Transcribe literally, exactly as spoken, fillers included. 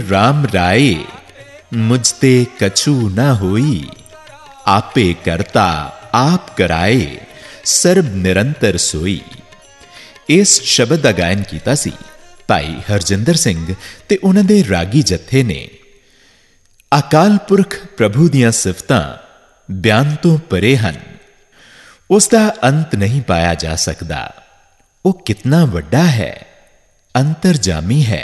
राम राये मुझ ते कछु न होई, आपे करता आप कराए, सर्ब निरंतर सोई। इस शब्द का गायन कीता सी भाई हरजिंदर सिंह ते उन्हां दे रागी जत्थे ने। अकाल पुरख प्रभु दियां सिफतां बयान तो परे हन, उसका अंत नहीं पाया जा सकता। वो कितना वड्डा है, अंतरजामी है।